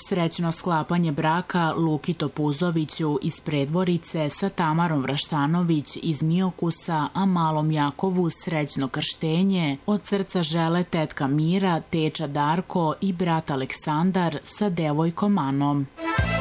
Srećno sklapanje braka Luki Topuzoviću iz Predvorice sa Tamarom Vraštanović iz Miokusa, a malom Jakovu srećno krštenje od srca žele tetka Mira, teča Darko i brat Aleksandar sa devojkom Anom.